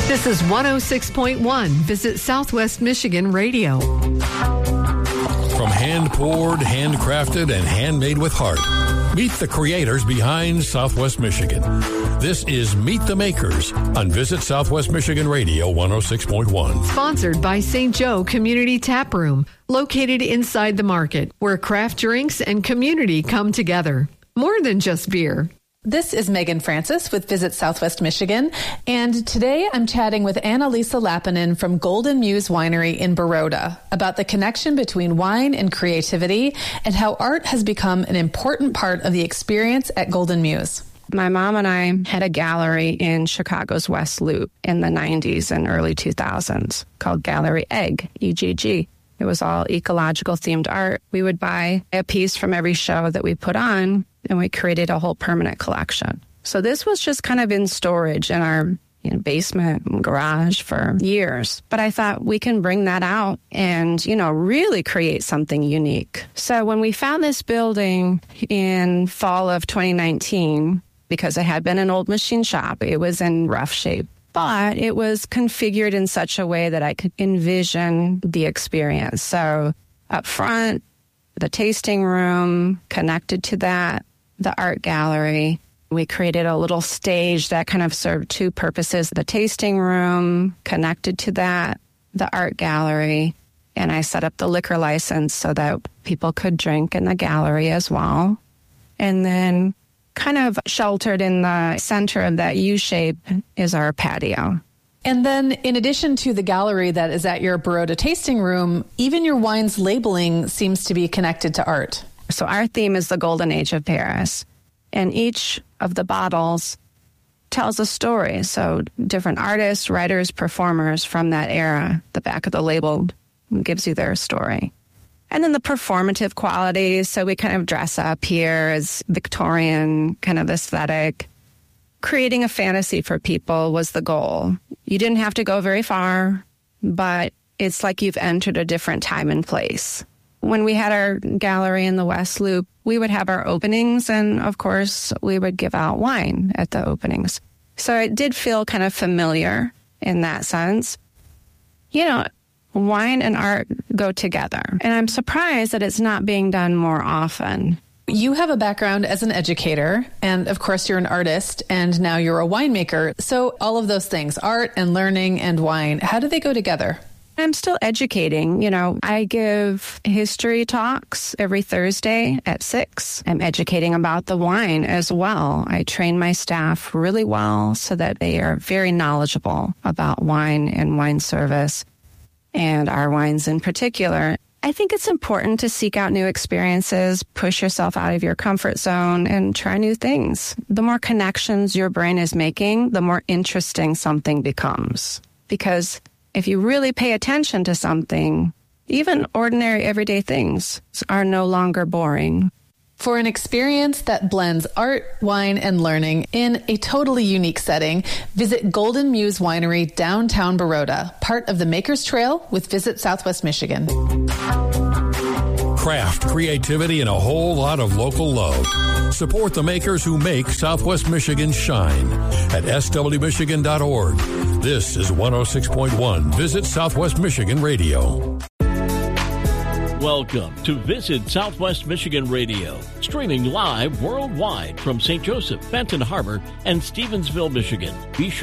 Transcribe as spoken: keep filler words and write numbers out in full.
This is one oh six point one. Visit Southwest Michigan Radio. From hand-poured, handcrafted, and handmade with heart, meet the creators behind Southwest Michigan. This is Meet the Makers on Visit Southwest Michigan Radio one oh six point one. Sponsored by Saint Joe Community Tap Room, located inside the market, where craft drinks and community come together. More than just beer. This is Megan Francis with Visit Southwest Michigan, and today I'm chatting with Annalisa Lappinen from Golden Muse Winery in Baroda about the connection between wine and creativity and how art has become an important part of the experience at Golden Muse. My mom and I had a gallery in Chicago's West Loop in the nineties and early two thousands called Gallery Egg, E G G. It was all ecological themed art. We would buy a piece from every show that we put on, and we created a whole permanent collection. So this was just kind of in storage in our you know, basement and garage for years. But I thought we can bring that out and, you know, really create something unique. So when we found this building in fall of twenty nineteen, because it had been an old machine shop, it was in rough shape. But it was configured in such a way that I could envision the experience. So up front, the tasting room, connected to that, the art gallery. We created a little stage that kind of served two purposes. The tasting room, connected to that, the art gallery. And I set up the liquor license so that people could drink in the gallery as well. And then kind of sheltered in the center of that U shape is our patio. And then in addition to the gallery that is at your Baroda tasting room, even your wine's labeling seems to be connected to art. So our theme is the Golden Age of Paris. And each of the bottles tells a story. So different artists, writers, performers from that era, the back of the label gives you their story. And then the performative qualities. So we kind of dress up here as Victorian kind of aesthetic. Creating a fantasy for people was the goal. You didn't have to go very far, but it's like you've entered a different time and place. When we had our gallery in the West Loop, we would have our openings, and of course, we would give out wine at the openings. So it did feel kind of familiar in that sense. You know, wine and art go together, and I'm surprised that it's not being done more often. You have a background as an educator, and of course you're an artist, and now you're a winemaker. So all of those things, art and learning and wine, how do they go together? I'm still educating. You know, I give history talks every Thursday at six. I'm educating about the wine as well. I train my staff really well so that they are very knowledgeable about wine and wine service, and our wines in particular. I think it's important to seek out new experiences, push yourself out of your comfort zone, and try new things. The more connections your brain is making, the more interesting something becomes. Because if you really pay attention to something, even ordinary everyday things are no longer boring. For an experience that blends art, wine, and learning in a totally unique setting, visit Golden Muse Winery, downtown Baroda, part of the Makers Trail with Visit Southwest Michigan. Craft, creativity, and a whole lot of local love. Support the makers who make Southwest Michigan shine at S W Michigan dot org. This is one oh six point one. Visit Southwest Michigan Radio. Welcome to Visit Southwest Michigan Radio, streaming live worldwide from Saint Joseph, Benton Harbor, and Stevensville, Michigan. Be sure